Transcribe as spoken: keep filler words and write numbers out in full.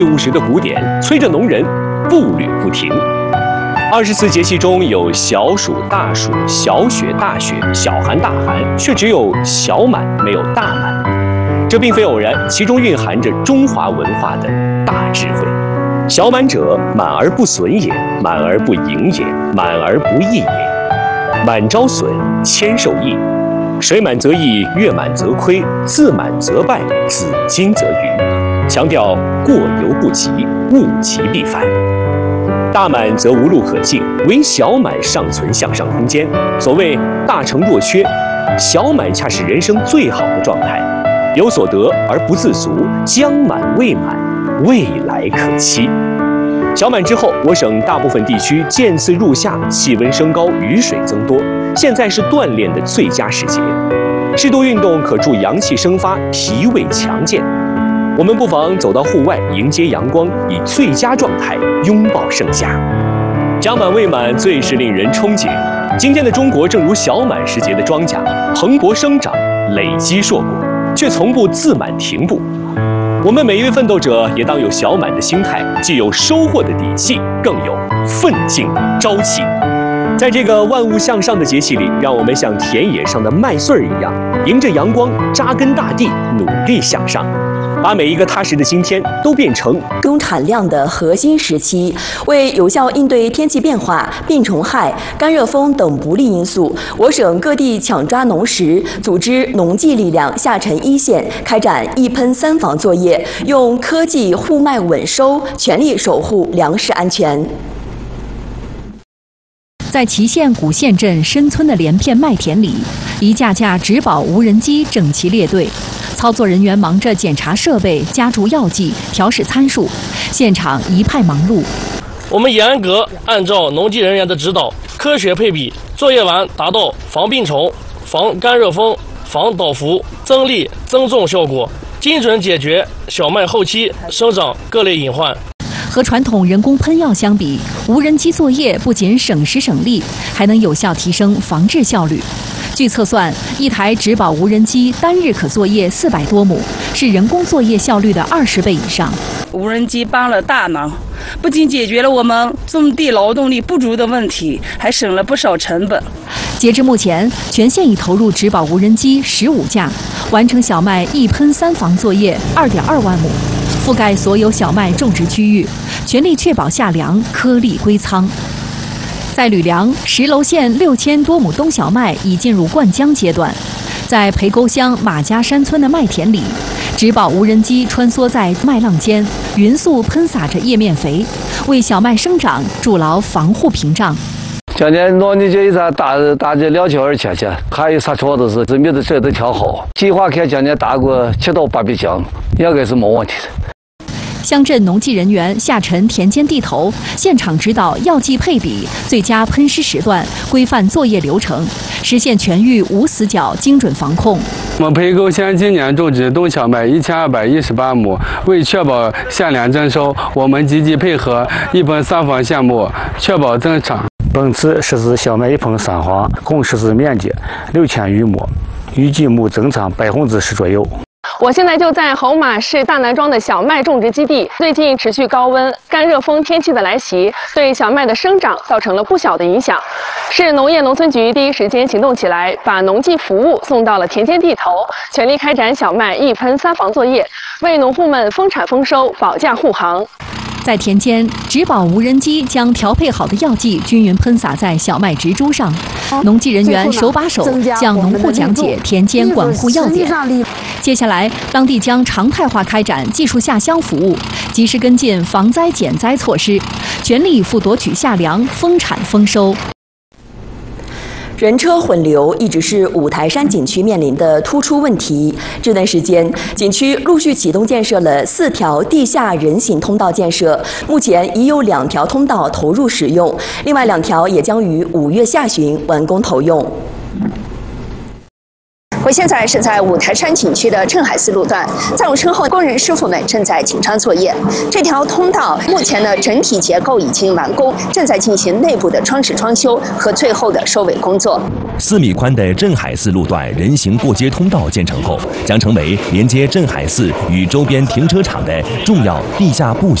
务实的鼓点催着农人步履不停。二十四节气中有小暑、大暑、小雪、大雪、小寒、大寒，却只有小满，没有大满。这并非偶然，其中蕴含着中华文化的大智慧。小满者，满而不损也，满而不盈也，满而不溢也。满招损，谦受益。水满则溢，月满则亏，自满则败，子金则余。强调过犹不及，物极必反。大满则无路可进，唯小满尚存向上空间。所谓大成若缺，小满恰是人生最好的状态。有所得而不自足，将满未满，未来可期。小满之后，我省大部分地区渐次入夏，气温升高，雨水增多。现在是锻炼的最佳时节，适度运动可助阳气生发，脾胃强健。我们不妨走到户外，迎接阳光，以最佳状态拥抱盛夏。将满未满，最是令人憧憬。今天的中国正如小满时节的庄稼，蓬勃生长，累积硕果，却从不自满停步。我们每一位奋斗者也当有小满的心态，既有收获的底气，更有奋进的朝气。在这个万物向上的节气里，让我们像田野上的麦穗儿一样，迎着阳光扎根大地，努力向上，把每一个踏实的今天都变成中产量的核心时期。为有效应对天气变化、病虫害、干热风等不利因素，我省各地抢抓农时，组织农技力量下沉一线，开展一喷三防作业，用科技护麦稳收，全力守护粮食安全。 在祁县古县镇深村的连片麦田里，一架架植保无人机整齐列队，操作人员忙着检查设备、加注药剂、调试参数，现场一派忙碌。 我们严格按照农技人员的指导，科学配比作业完，达到防病虫、防干热风、防倒伏、增粒、增重效果，精准解决小麦后期生长各类隐患。 和传统人工喷药相比，无人机作业不仅省时省力，还能有效提升防治效率。据测算，一台植保无人机单日可作业四百多亩，是人工作业效率的二十倍以上。 无人机帮了大忙，不仅解决了我们种地劳动力不足的问题，还省了不少成本。 截至目前，全县已投入植保无人机十五架，完成小麦一喷三防作业二点二万亩，覆盖所有小麦种植区域，全力确保下粮颗粒归仓。在吕梁，石楼县六千多亩冬小麦已进入灌浆阶段。在裴沟乡马家山村的麦田里，植保无人机穿梭在麦浪间，匀速喷洒着叶面肥，为小麦生长筑牢防护屏障。 今年农历这一场大大概两千二千去，还有啥车子是米的这都挺好。计划看今年大过七到八百斤，应该是没问题的。 乡镇农技人员下沉田间地头，现场指导药剂配比、最佳喷施时段、规范作业流程，实现全域无死角、精准防控。 我们裴沟县今年种植冬小麦一千二百一十八亩，为确保限量增收，我们积极配合一喷三防项目，确保增产。 本次实施小麦一喷三防，共实施面积六千余亩，预计亩增产百分之十左右。 我现在就在侯马市大南庄的小麦种植基地。最近持续高温、干热风天气的来袭，对小麦的生长造成了不小的影响。市农业农村局第一时间行动起来，把农技服务送到了田间地头，全力开展小麦一喷三防作业，为农户们丰产丰收保驾护航。 在田间，植保无人机将调配好的药剂均匀喷洒在小麦植株上，农技人员手把手向农户讲解田间管护要点。接下来，当地将常态化开展技术下乡服务，及时跟进防灾减灾措施，全力以赴夺取下粮，丰产丰收。 人车混流一直是五台山景区面临的突出问题。这段时间，景区陆续启动建设了四条地下人行通道建设，目前已有两条通道投入使用，另外两条也将于五月下旬完工投用。 我现在是在五台山景区的镇海寺路段，在我身后，工人师傅们正在紧张作业。这条通道目前的整体结构已经完工，正在进行内部的装饰装修和最后的收尾工作。 四米宽的镇海寺路段人行过街通道建成后，将成为连接镇海寺与周边停车场的重要地下步行